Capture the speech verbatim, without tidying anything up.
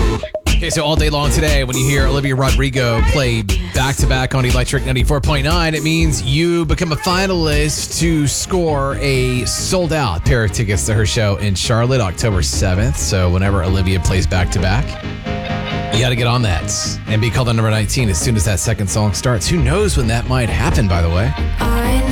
Okay, so all day long today, when you hear Olivia Rodrigo play back-to-back on Electric ninety-four point nine, it means you become a finalist to score a sold-out pair of tickets to her show in Charlotte, October seventh. So whenever Olivia plays back-to-back, you got to get on that and be called on number nineteen as soon as that second song starts. Who knows when that might happen, by the way?